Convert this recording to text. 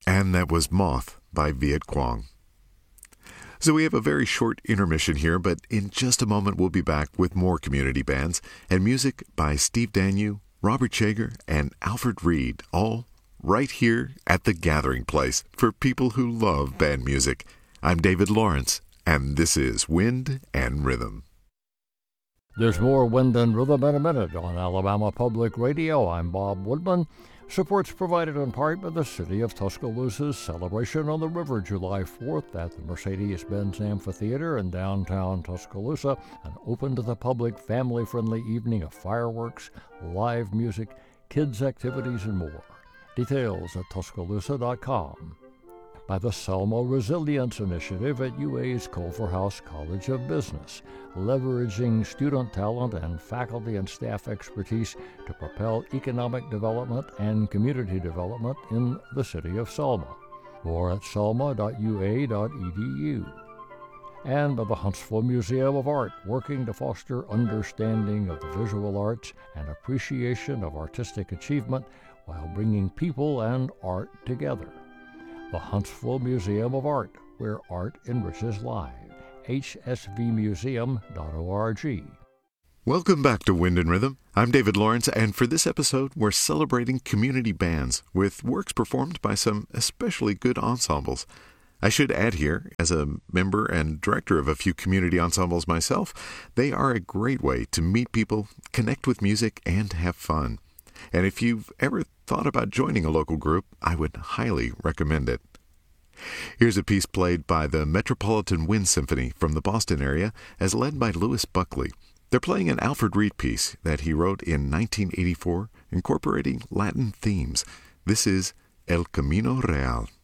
And that was Moth by Viet Quang. So we have a very short intermission here, but in just a moment we'll be back with more community bands and music by Steve Danyu, Robert Chager, and Alfred Reed, all right here at the Gathering Place for people who love band music. I'm David Lawrence, and this is Wind and Rhythm. There's more Wind and Rhythm in a minute on Alabama Public Radio. I'm Bob Woodman. Support's provided in part by the City of Tuscaloosa's celebration on the river July 4th at the Mercedes-Benz Amphitheater in downtown Tuscaloosa, an open-to-the-public, family-friendly evening of fireworks, live music, kids' activities, and more. Details at Tuscaloosa.com. By the Selma Resilience Initiative at UA's Culverhouse College of Business, leveraging student talent and faculty and staff expertise to propel economic development and community development in the city of Selma. More at selma.ua.edu. And by the Huntsville Museum of Art, working to foster understanding of the visual arts and appreciation of artistic achievement while bringing people and art together. The Huntsville Museum of Art, where art enriches lives. hsvmuseum.org. Welcome back to Wind and Rhythm. I'm David Lawrence, and for this episode, we're celebrating community bands with works performed by some especially good ensembles. I should add here, as a member and director of a few community ensembles myself, they are a great way to meet people, connect with music, and have fun. And if you've ever thought about joining a local group, I would highly recommend it. Here's a piece played by the Metropolitan Wind Symphony from the Boston area as led by Louis Buckley. They're playing an Alfred Reed piece that he wrote in 1984, incorporating Latin themes. This is El Camino Real.